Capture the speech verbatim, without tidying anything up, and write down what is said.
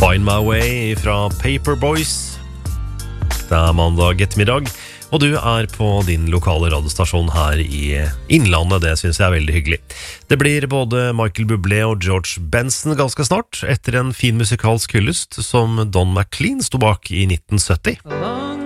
Find My Way fra Paperboys. Det er mandag ettermiddag, og du er på din lokale radiostasjon her i Innlandet. Det synes jeg er veldig hyggelig. Det blir både Michael Bublé og George Benson ganske snart, etter en fin musikalsk hyllest som Don McLean sto bak i nitten sytti.